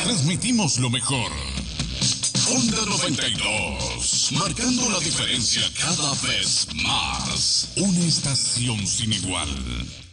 Transmitimos lo mejor. Onda 92, marcando la diferencia cada vez más. Una estación sin igual.